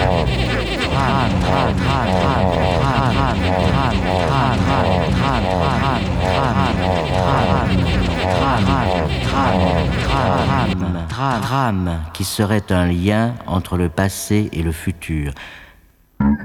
Trame qui serait un lien entre le passé et le futur.